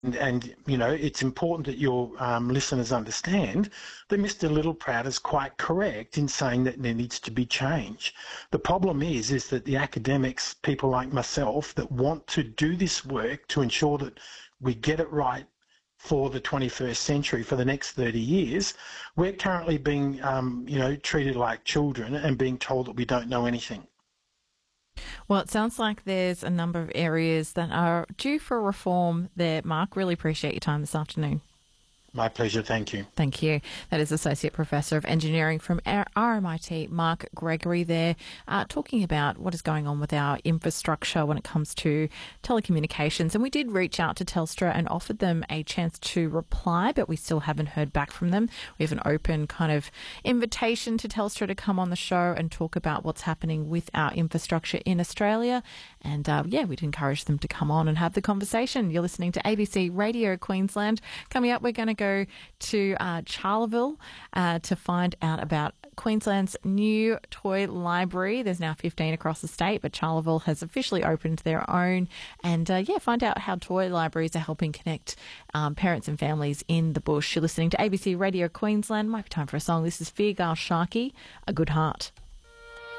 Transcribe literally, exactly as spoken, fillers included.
And, you know, it's important that your um, listeners understand that Mister Littleproud is quite correct in saying that there needs to be change. The problem is, is that the academics, people like myself, that want to do this work to ensure that we get it right for the twenty-first century, for the next thirty years, we're currently being, um, you know, treated like children and being told that we don't know anything. Well, it sounds like there's a number of areas that are due for reform there, Mark. Really appreciate your time this afternoon. My pleasure. Thank you. Thank you. That is Associate Professor of Engineering from R M I T, Mark Gregory there, uh, talking about what is going on with our infrastructure when it comes to telecommunications. And we did reach out to Telstra and offered them a chance to reply, but we still haven't heard back from them. We have an open kind of invitation to Telstra to come on the show and talk about what's happening with our infrastructure in Australia. And uh, yeah, we'd encourage them to come on and have the conversation. You're listening to A B C Radio Queensland. Coming up, we're going to go to uh, Charleville uh, to find out about Queensland's new toy library. There's now fifteen across the state, but Charleville has officially opened their own. And uh, yeah, find out how toy libraries are helping connect um, parents and families in the bush. You're listening to A B C Radio Queensland. Might be time for a song. This is Feargal Sharkey, A Good Heart.